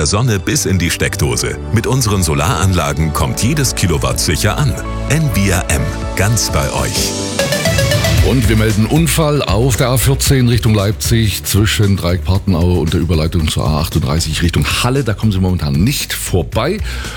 der Sonne bis in die Steckdose. Mit unseren Solaranlagen kommt jedes Kilowatt sicher an. NBRM, ganz bei euch. Und wir melden Unfall auf der A14 Richtung Leipzig zwischen Dreieck-Partenaue und der Überleitung zur A38 Richtung Halle. Da kommen Sie momentan nicht vorbei.